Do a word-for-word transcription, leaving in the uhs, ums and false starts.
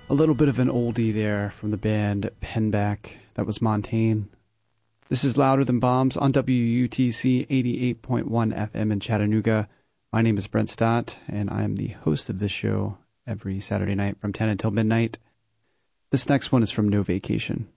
A little bit of an oldie there from the band Penback. That was Montaigne. This is Louder Than Bombs on W U T C eighty-eight point one F M in Chattanooga. My name is Brent Stott, and I am the host of this show every Saturday night from ten until midnight. This next one is from No Vacation.